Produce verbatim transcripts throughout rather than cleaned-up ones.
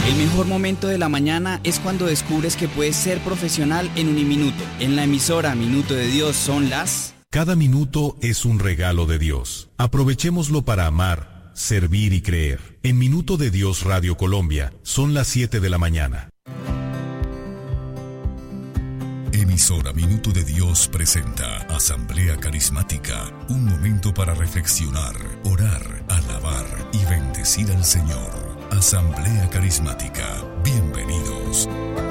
El mejor momento de la mañana es cuando descubres que puedes ser profesional en Uniminuto. En la emisora Minuto de Dios son las... Cada minuto es un regalo de Dios. Aprovechémoslo para amar, servir y creer. En Minuto de Dios Radio Colombia son las siete de la mañana. Emisora Minuto de Dios presenta Asamblea Carismática, un momento para reflexionar, orar, alabar y bendecir al Señor. Asamblea Carismática, bienvenidos.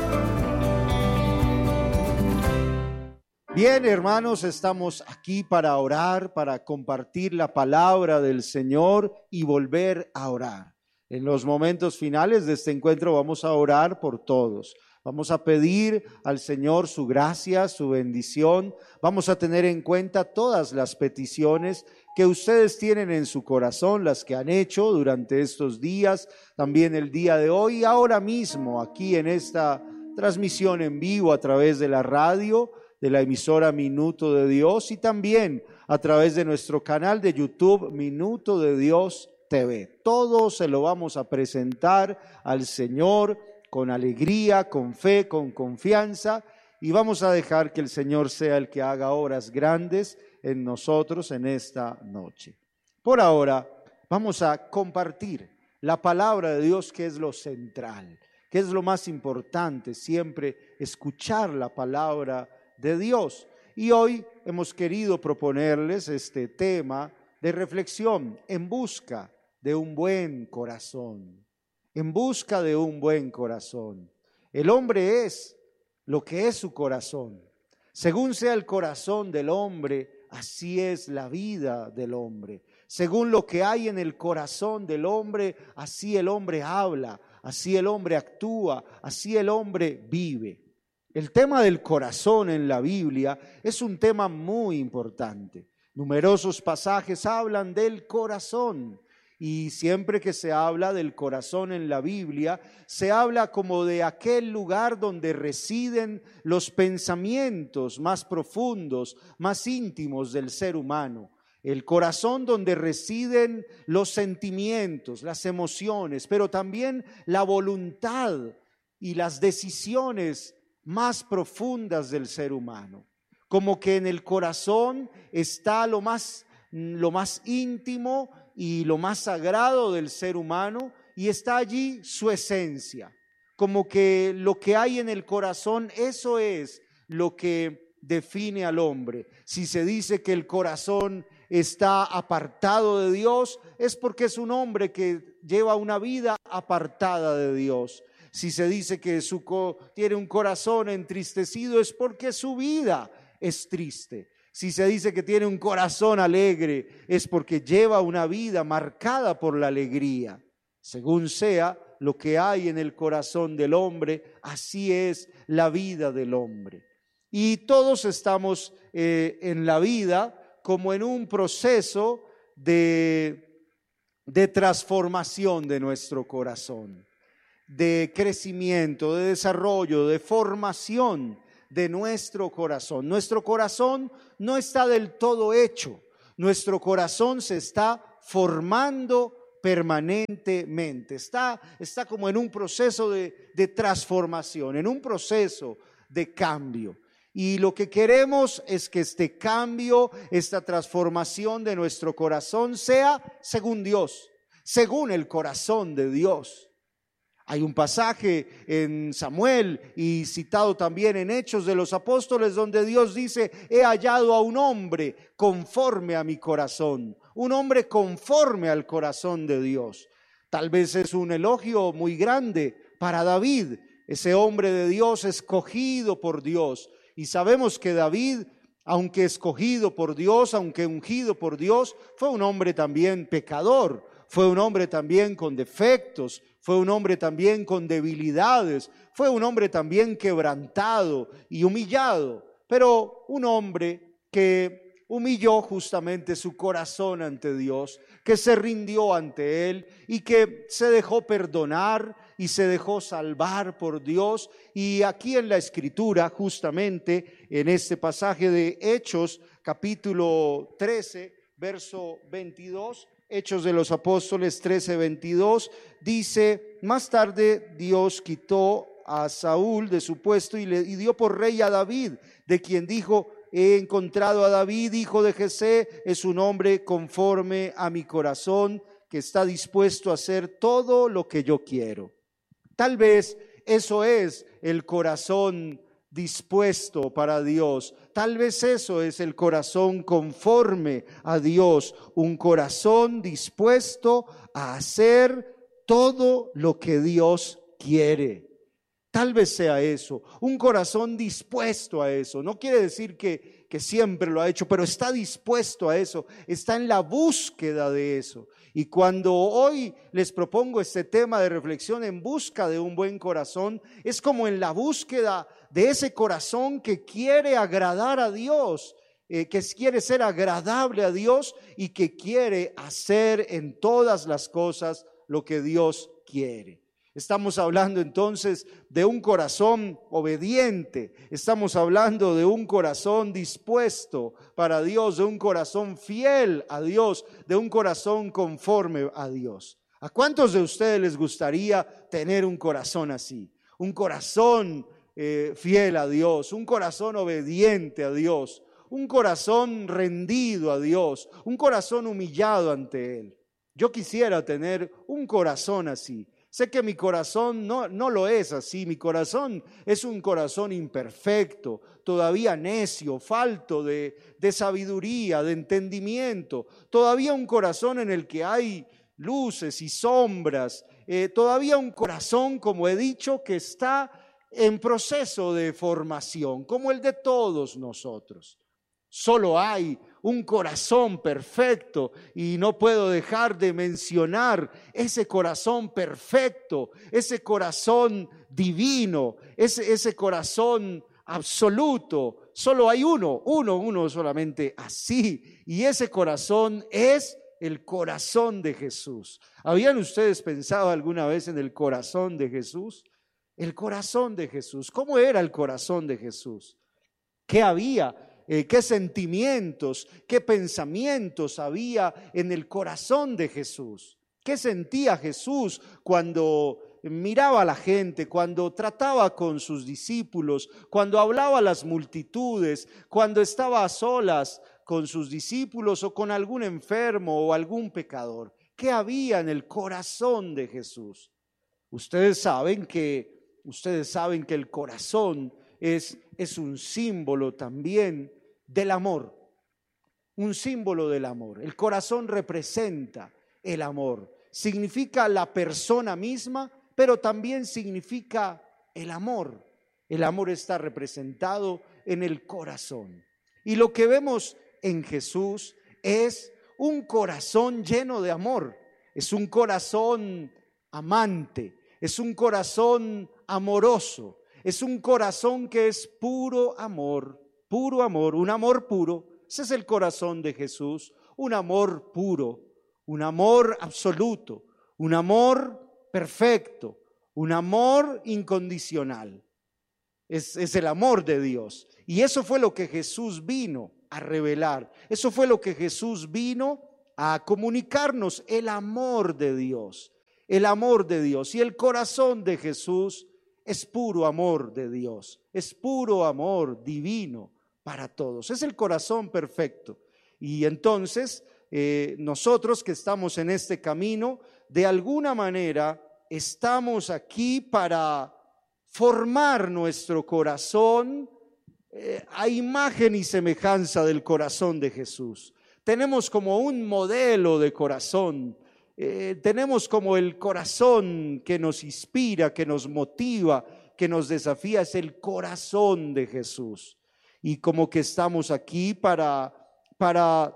Bien, hermanos, estamos aquí para orar, para compartir la palabra del Señor y volver a orar. En los momentos finales de este encuentro vamos a orar por todos. Vamos a pedir al Señor su gracia, su bendición. Vamos a tener en cuenta todas las peticiones que ustedes tienen en su corazón, las que han hecho durante estos días, también el día de hoy y ahora mismo aquí en esta transmisión en vivo a través de la radio, de la emisora Minuto de Dios y también a través de nuestro canal de YouTube Minuto de Dios T V. Todo se lo vamos a presentar al Señor con alegría, con fe, con confianza, y vamos a dejar que el Señor sea el que haga obras grandes en nosotros en esta noche. Por ahora, vamos a compartir la palabra de Dios, que es lo central, que es lo más importante, siempre escuchar la palabra de Dios. Y hoy hemos querido proponerles este tema de reflexión, en busca de un buen corazón. En busca de un buen corazón. El hombre es lo que es su corazón. Según sea el corazón del hombre, así es la vida del hombre. Según lo que hay en el corazón del hombre, así el hombre habla, así el hombre actúa, así el hombre vive. El tema del corazón en la Biblia es un tema muy importante. Numerosos pasajes hablan del corazón. Y siempre que se habla del corazón en la Biblia, se habla como de aquel lugar donde residen los pensamientos más profundos, más íntimos del ser humano. El corazón donde residen los sentimientos, las emociones, pero también la voluntad y las decisiones más profundas del ser humano. Como que en el corazón está lo más, lo más íntimo y lo más sagrado del ser humano, y está allí su esencia, como que lo que hay en el corazón, eso es lo que define al hombre. Si se dice que el corazón está apartado de Dios, es porque es un hombre que lleva una vida apartada de Dios. Si se dice que su co- tiene un corazón entristecido, es porque su vida es triste. Si se dice que tiene un corazón alegre, es porque lleva una vida marcada por la alegría. Según sea lo que hay en el corazón del hombre, así es la vida del hombre. Y todos estamos eh, en la vida como en un proceso de, de transformación de nuestro corazón, de crecimiento, de desarrollo, de formación de nuestro corazón. Nuestro corazón no está del todo hecho. Nuestro corazón se está formando permanentemente. Está, está como en un proceso de, de transformación, en un proceso de cambio. Y lo que queremos es que este cambio, esta transformación de nuestro corazón sea según Dios, según el corazón de Dios. Hay un pasaje en Samuel y citado también en Hechos de los Apóstoles donde Dios dice: he hallado a un hombre conforme a mi corazón, un hombre conforme al corazón de Dios. Tal vez es un elogio muy grande para David, ese hombre de Dios escogido por Dios. Y sabemos que David, aunque escogido por Dios, aunque ungido por Dios, fue un hombre también pecador, fue un hombre también con defectos, fue un hombre también con debilidades, fue un hombre también quebrantado y humillado, pero un hombre que humilló justamente su corazón ante Dios, que se rindió ante Él y que se dejó perdonar y se dejó salvar por Dios. Y aquí en la Escritura, justamente en este pasaje de Hechos, capítulo trece, verso veintidós, Hechos de los Apóstoles trece veintidós, dice: más tarde Dios quitó a Saúl de su puesto y le y dio por rey a David, de quien dijo: he encontrado a David, hijo de Jesé, es un hombre conforme a mi corazón, que está dispuesto a hacer todo lo que yo quiero. Tal vez eso es el corazón dispuesto para Dios. Tal vez eso es el corazón conforme a Dios, un corazón dispuesto a hacer todo lo que Dios quiere. Tal vez sea eso, un corazón dispuesto a eso. No quiere decir que, que siempre lo ha hecho, pero está dispuesto a eso, está en la búsqueda de eso. Y cuando hoy les propongo este tema de reflexión en busca de un buen corazón, es como en la búsqueda de ese corazón que quiere agradar a Dios, eh, que quiere ser agradable a Dios y que quiere hacer en todas las cosas lo que Dios quiere. Estamos hablando entonces de un corazón obediente, estamos hablando de un corazón dispuesto para Dios, de un corazón fiel a Dios, de un corazón conforme a Dios. ¿A cuántos de ustedes les gustaría tener un corazón así? Un corazón eh, fiel a Dios, un corazón obediente a Dios, un corazón rendido a Dios, un corazón humillado ante Él. Yo quisiera tener un corazón así. Sé que mi corazón no, no lo es así, mi corazón es un corazón imperfecto, todavía necio, falto de, de sabiduría, de entendimiento, todavía un corazón en el que hay luces y sombras, eh, todavía un corazón, como he dicho, que está en proceso de formación, como el de todos nosotros. Solo hay un corazón perfecto y no puedo dejar de mencionar ese corazón perfecto, ese corazón divino, ese, ese corazón absoluto. Solo hay uno, uno, uno solamente así. Y ese corazón es el corazón de Jesús. ¿Habían ustedes pensado alguna vez en el corazón de Jesús? El corazón de Jesús. ¿Cómo era el corazón de Jesús? ¿Qué había? Eh, qué sentimientos, qué pensamientos había en el corazón de Jesús. ¿Qué sentía Jesús cuando miraba a la gente, cuando trataba con sus discípulos, cuando hablaba a las multitudes, cuando estaba a solas con sus discípulos o con algún enfermo o algún pecador? ¿Qué había en el corazón de Jesús? Ustedes saben que, ustedes saben que el corazón Es, es un símbolo también del amor, un símbolo del amor. El corazón representa el amor, significa la persona misma, pero también significa el amor. El amor está representado en el corazón. Y lo que vemos en Jesús es un corazón lleno de amor, es un corazón amante, es un corazón amoroso. Es un corazón que es puro amor, puro amor, un amor puro. Ese es el corazón de Jesús, un amor puro, un amor absoluto, un amor perfecto, un amor incondicional. Es, es el amor de Dios. Y eso fue lo que Jesús vino a revelar. Eso fue lo que Jesús vino a comunicarnos, el amor de Dios, el amor de Dios. Y el corazón de Jesús es puro amor de Dios, es puro amor divino para todos, es el corazón perfecto. Y entonces eh, nosotros que estamos en este camino, de alguna manera estamos aquí para formar nuestro corazón eh, a imagen y semejanza del corazón de Jesús. Tenemos como un modelo de corazón. Eh, tenemos como el corazón que nos inspira, que nos motiva, que nos desafía, es el corazón de Jesús. Y como que estamos aquí para, para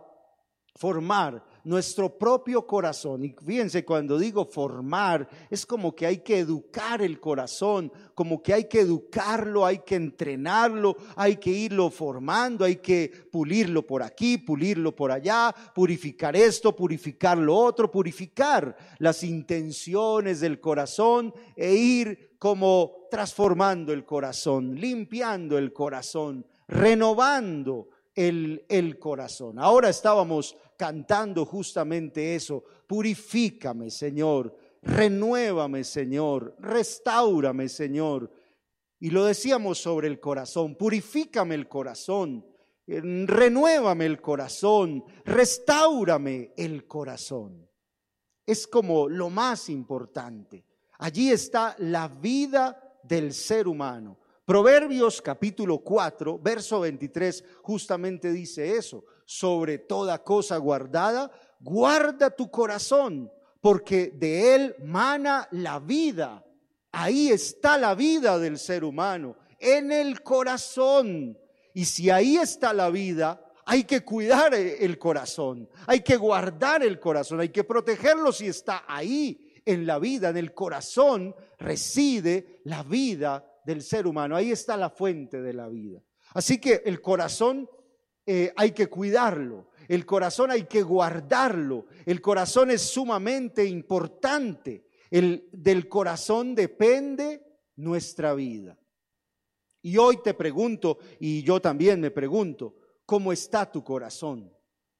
formar nuestro propio corazón. Y fíjense, cuando digo formar, es como que hay que educar el corazón, como que hay que educarlo, hay que entrenarlo, hay que irlo formando, hay que pulirlo por aquí, pulirlo por allá, purificar esto, purificar lo otro, purificar las intenciones del corazón e ir como transformando el corazón, limpiando el corazón, renovando el, el corazón. Ahora estábamos cantando justamente eso: purifícame, Señor, renuévame, Señor, restáurame, Señor. Y lo decíamos sobre el corazón: purifícame el corazón, renuévame el corazón, restáurame el corazón. Es como lo más importante. Allí está la vida del ser humano. Proverbios capítulo cuatro, verso veintitrés, justamente dice eso: sobre toda cosa guardada, guarda tu corazón, porque de él mana la vida. Ahí está la vida del ser humano, en el corazón. Y si ahí está la vida, hay que cuidar el corazón, hay que guardar el corazón, hay que protegerlo si está ahí en la vida. En el corazón reside la vida del ser humano, ahí está la fuente de la vida. Así que el corazón eh, hay que cuidarlo, el corazón hay que guardarlo, el corazón es sumamente importante. El, del corazón depende nuestra vida. Y hoy te pregunto, y yo también me pregunto: ¿cómo está tu corazón?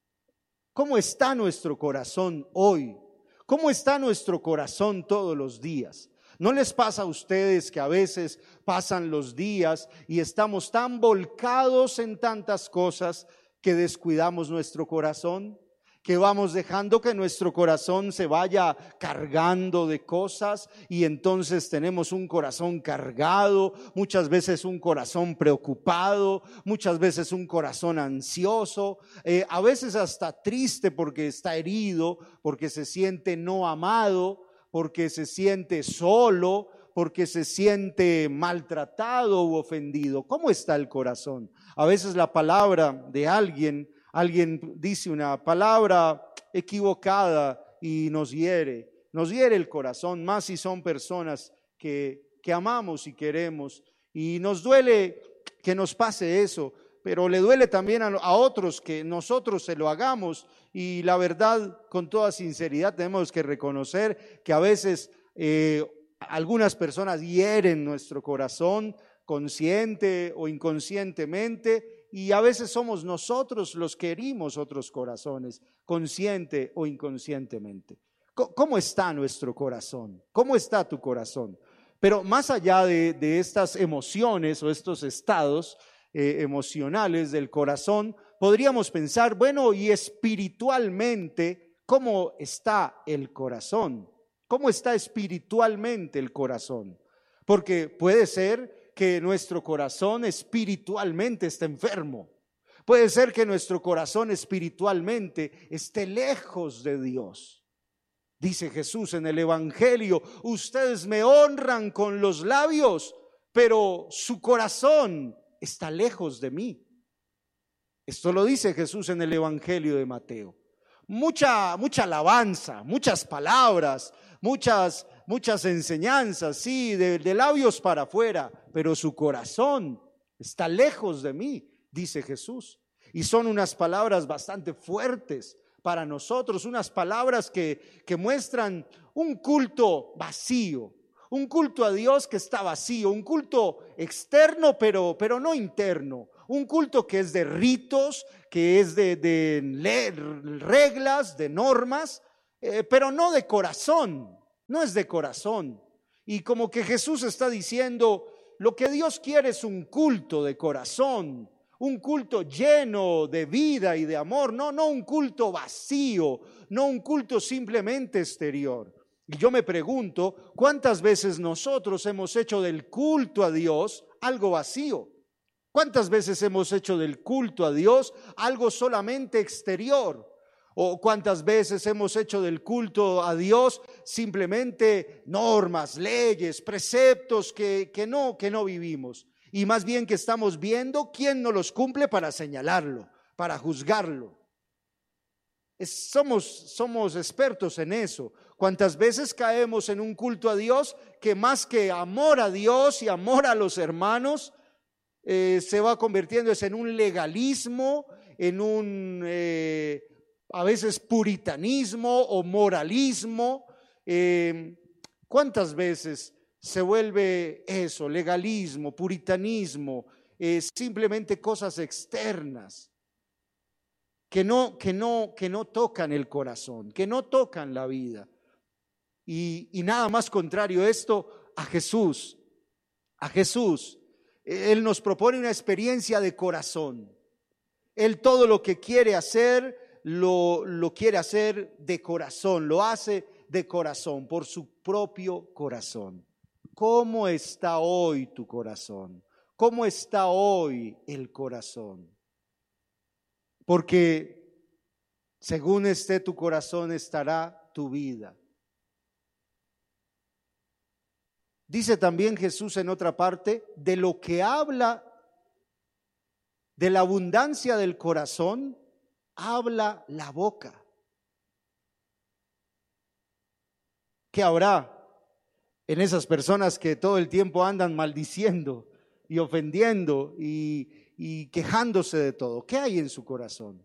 ¿Cómo está nuestro corazón hoy? ¿Cómo está nuestro corazón todos los días? ¿No les pasa a ustedes que a veces pasan los días y estamos tan volcados en tantas cosas que descuidamos nuestro corazón? Que vamos dejando que nuestro corazón se vaya cargando de cosas, y entonces tenemos un corazón cargado, muchas veces un corazón preocupado, muchas veces un corazón ansioso, eh, a veces hasta triste porque está herido, porque se siente no amado, porque se siente solo, porque se siente maltratado u ofendido. ¿Cómo está el corazón? A veces la palabra de alguien Alguien dice una palabra equivocada y nos hiere, nos hiere el corazón, más si son personas que, que amamos y queremos, y nos duele que nos pase eso, pero le duele también a, a otros que nosotros se lo hagamos. Y la verdad, con toda sinceridad, tenemos que reconocer que a veces eh, algunas personas hieren nuestro corazón, consciente o inconscientemente, y a veces somos nosotros los que herimos otros corazones, consciente o inconscientemente. ¿Cómo está nuestro corazón? ¿Cómo está tu corazón? Pero más allá de, de estas emociones o estos estados eh, emocionales del corazón, podríamos pensar, bueno, y espiritualmente, ¿cómo está el corazón? ¿Cómo está espiritualmente el corazón? Porque puede ser que nuestro corazón espiritualmente esté enfermo. Puede ser que nuestro corazón espiritualmente esté lejos de Dios. Dice Jesús en el Evangelio: ustedes me honran con los labios, pero su corazón está lejos de mí. Esto lo dice Jesús en el Evangelio de Mateo. Mucha, mucha alabanza, muchas palabras, muchas, muchas enseñanzas, sí, de, de labios para afuera, pero su corazón está lejos de mí, dice Jesús. Y son unas palabras bastante fuertes para nosotros, unas palabras que, que muestran un culto vacío, un culto a Dios que está vacío, un culto externo pero, pero no interno, un culto que es de ritos, que es de, de reglas, de normas, eh, pero no de corazón, no es de corazón. Y como que Jesús está diciendo, lo que Dios quiere es un culto de corazón, un culto lleno de vida y de amor, no, no un culto vacío, no un culto simplemente exterior. Y yo me pregunto, ¿cuántas veces nosotros hemos hecho del culto a Dios algo vacío? ¿Cuántas veces hemos hecho del culto a Dios algo solamente exterior? ¿O cuántas veces hemos hecho del culto a Dios simplemente normas, leyes, preceptos que, que, no, que no vivimos? Y más bien que estamos viendo quién no los cumple para señalarlo, para juzgarlo. Es, somos, somos expertos en eso. ¿Cuántas veces caemos en un culto a Dios que más que amor a Dios y amor a los hermanos, eh, se va convirtiendo en un legalismo, en un eh, a veces puritanismo o moralismo? Eh, ¿Cuántas veces se vuelve eso, legalismo, puritanismo, eh, simplemente cosas externas? que no, que no, que no tocan el corazón, que no tocan la vida. Y, y nada más contrario a esto, a Jesús, a Jesús. Él nos propone una experiencia de corazón. Él todo lo que quiere hacer, lo, lo quiere hacer de corazón, lo hace de corazón, por su propio corazón. ¿Cómo está hoy tu corazón? ¿Cómo está hoy el corazón? Porque según esté tu corazón, estará tu vida. Dice también Jesús en otra parte, de lo que habla, de la abundancia del corazón, habla la boca. ¿Qué habrá en esas personas que todo el tiempo andan maldiciendo y ofendiendo y, y quejándose de todo? ¿Qué hay en su corazón?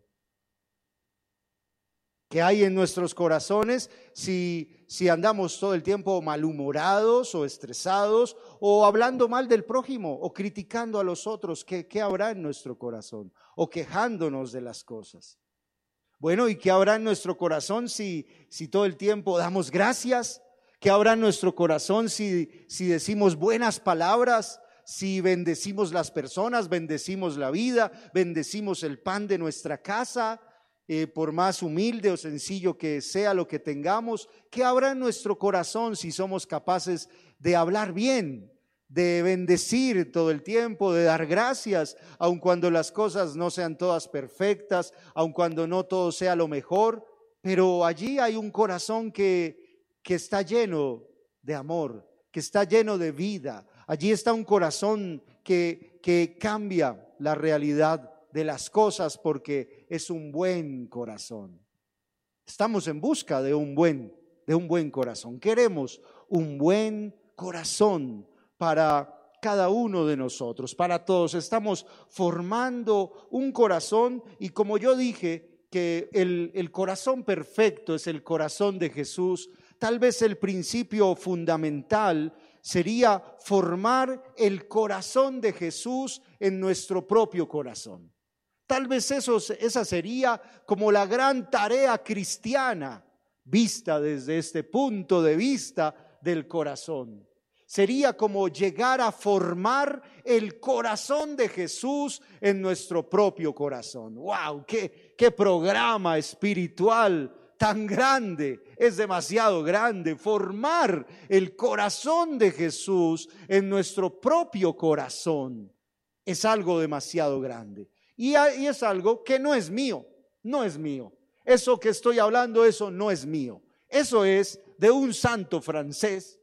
¿Qué hay en nuestros corazones si, si andamos todo el tiempo malhumorados o estresados o hablando mal del prójimo o criticando a los otros? ¿Qué, qué habrá en nuestro corazón? O quejándonos de las cosas. Bueno, ¿y qué habrá en nuestro corazón si, si todo el tiempo damos gracias? ¿Qué habrá en nuestro corazón si, si decimos buenas palabras? Si bendecimos las personas, bendecimos la vida, bendecimos el pan de nuestra casa. Eh, por más humilde o sencillo que sea lo que tengamos, ¿qué habrá en nuestro corazón si somos capaces de hablar bien, de bendecir todo el tiempo, de dar gracias, aun cuando las cosas no sean todas perfectas, aun cuando no todo sea lo mejor? Pero allí hay un corazón que, que está lleno de amor, que está lleno de vida. Allí está un corazón que, que cambia la realidad de las cosas porque es un buen corazón. Estamos en busca de un buen, de un buen corazón. Queremos un buen corazón para cada uno de nosotros, para todos. Estamos formando un corazón y como yo dije que el, el corazón perfecto es el corazón de Jesús, tal vez el principio fundamental sería formar el corazón de Jesús en nuestro propio corazón. Tal vez eso, esa sería como la gran tarea cristiana vista desde este punto de vista del corazón. Sería como llegar a formar el corazón de Jesús en nuestro propio corazón. ¡Wow! ¡Qué, qué programa espiritual tan grande! Es demasiado grande formar el corazón de Jesús en nuestro propio corazón. Es algo demasiado grande. Y es algo que no es mío, no es mío. Eso que estoy hablando, eso no es mío. Eso es de un santo francés,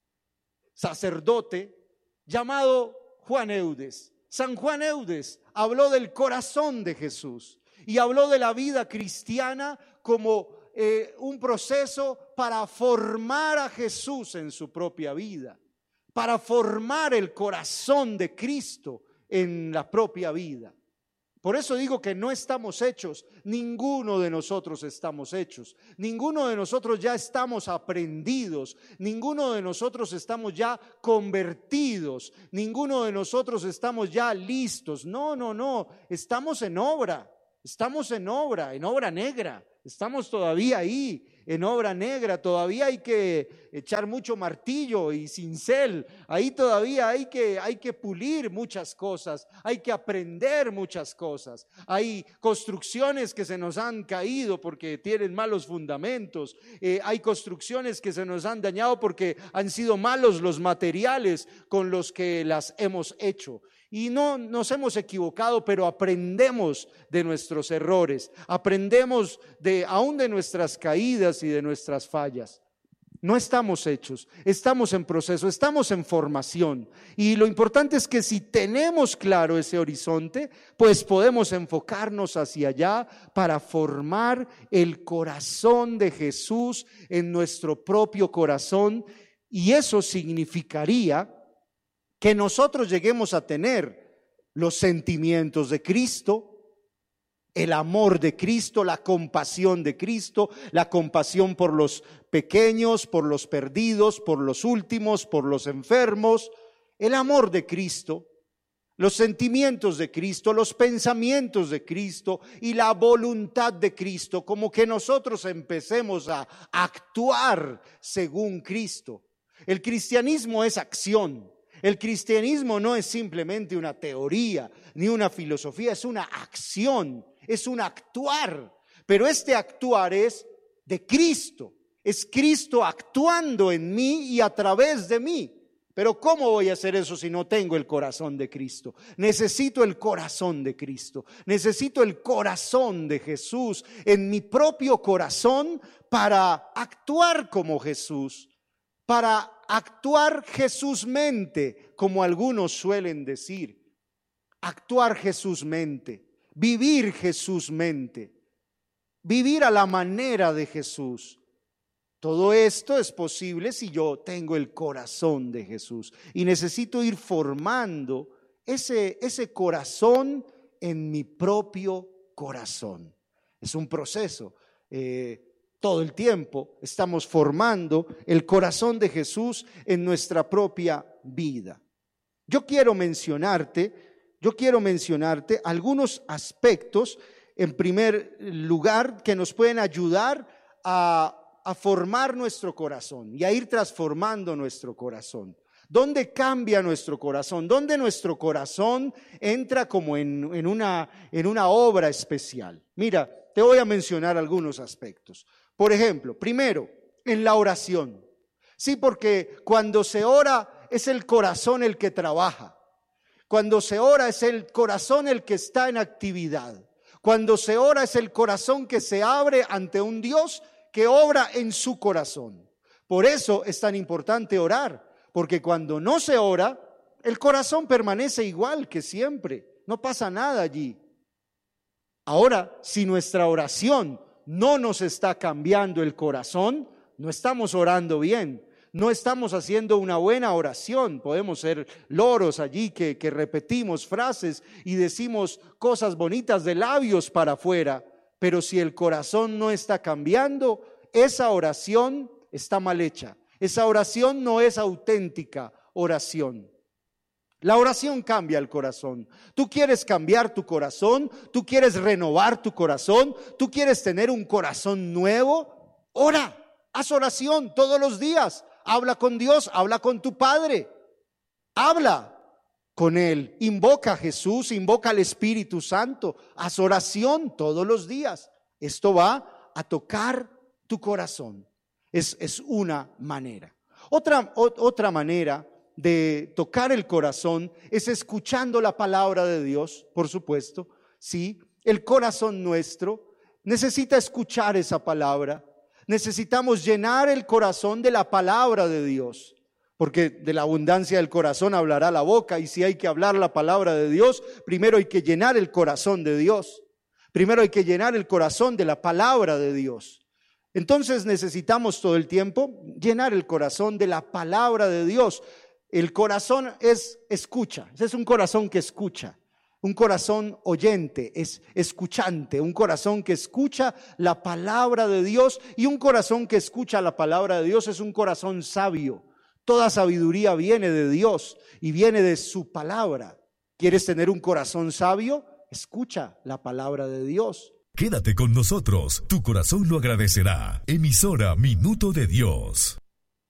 sacerdote, llamado Juan Eudes. San Juan Eudes habló del corazón de Jesús y habló de la vida cristiana como eh, un proceso para formar a Jesús en su propia vida, para formar el corazón de Cristo en la propia vida. Por eso digo que no estamos hechos, ninguno de nosotros estamos hechos, ninguno de nosotros ya estamos aprendidos, ninguno de nosotros estamos ya convertidos, ninguno de nosotros estamos ya listos. No, no, no, estamos en obra, estamos en obra, en obra negra, estamos todavía ahí. En obra negra, todavía hay que echar mucho martillo y cincel, ahí todavía hay que, hay que pulir muchas cosas, hay que aprender muchas cosas. Hay construcciones que se nos han caído porque tienen malos fundamentos, eh, hay construcciones que se nos han dañado porque han sido malos los materiales con los que las hemos hecho. Y no nos hemos equivocado, pero aprendemos de nuestros errores, aprendemos de aún de nuestras caídas y de nuestras fallas. No estamos hechos, estamos en proceso, estamos en formación. Y lo importante es que si tenemos claro ese horizonte, pues podemos enfocarnos hacia allá para formar el corazón de Jesús en nuestro propio corazón. Y eso significaría que nosotros lleguemos a tener los sentimientos de Cristo, el amor de Cristo, la compasión de Cristo, la compasión por los pequeños, por los perdidos, por los últimos, por los enfermos, el amor de Cristo. los sentimientos de Cristo, los pensamientos de Cristo y la voluntad de Cristo, como que nosotros empecemos a actuar según Cristo. El cristianismo es acción. El cristianismo no es simplemente una teoría ni una filosofía, es una acción, es un actuar. Pero este actuar es de Cristo, es Cristo actuando en mí y a través de mí. Pero ¿cómo voy a hacer eso si no tengo el corazón de Cristo? Necesito el corazón de Cristo, necesito el corazón de Jesús en mi propio corazón para actuar como Jesús, para actuar Jesúsmente, como algunos suelen decir. Actuar Jesúsmente, vivir Jesúsmente, vivir a la manera de Jesús. Todo esto es posible si yo tengo el corazón de Jesús y necesito ir formando ese, ese corazón en mi propio corazón. Es un proceso. Eh, todo el tiempo estamos formando el corazón de Jesús en nuestra propia vida. Yo quiero mencionarte, yo quiero mencionarte algunos aspectos, en primer lugar, que nos pueden ayudar a a formar nuestro corazón y a ir transformando nuestro corazón. ¿Dónde cambia nuestro corazón? ¿Dónde nuestro corazón entra como en, en, una, en una obra especial? Mira, te voy a mencionar algunos aspectos. Por ejemplo, primero, en la oración. Sí, porque cuando se ora es el corazón el que trabaja. Cuando se ora es el corazón el que está en actividad. Cuando se ora es el corazón que se abre ante un Dios que obra en su corazón. Por eso es tan importante orar, porque cuando no se ora, el corazón permanece igual que siempre, no pasa nada allí. Ahora, si nuestra oración no nos está cambiando el corazón, no estamos orando bien, no estamos haciendo una buena oración. Podemos ser loros allí que, que repetimos frases y decimos cosas bonitas de labios para afuera, pero si el corazón no está cambiando, esa oración está mal hecha. Esa oración no es auténtica oración. La oración cambia el corazón. Tú quieres cambiar tu corazón, tú quieres renovar tu corazón, tú quieres tener un corazón nuevo. Ora, haz oración todos los días. Habla con Dios, habla con tu Padre. Habla con Él, invoca a Jesús, invoca al Espíritu Santo, haz oración todos los días. Esto va a tocar tu corazón. Es, es una manera. Otra, o, otra manera de tocar el corazón es escuchando la palabra de Dios, por supuesto. Sí, el corazón nuestro necesita escuchar esa palabra. Necesitamos llenar el corazón de la palabra de Dios. Porque de la abundancia del corazón hablará la boca, y si hay que hablar la palabra de Dios, primero hay que llenar el corazón de Dios. Primero hay que llenar el corazón de la palabra de Dios. Entonces necesitamos todo el tiempo llenar el corazón de la palabra de Dios. El corazón es escucha, es un corazón que escucha, un corazón oyente, es escuchante, un corazón que escucha la palabra de Dios, y un corazón que escucha la palabra de Dios es un corazón sabio. Toda sabiduría viene de Dios y viene de su palabra. ¿Quieres tener un corazón sabio? Escucha la palabra de Dios. Quédate con nosotros, tu corazón lo agradecerá. Emisora Minuto de Dios.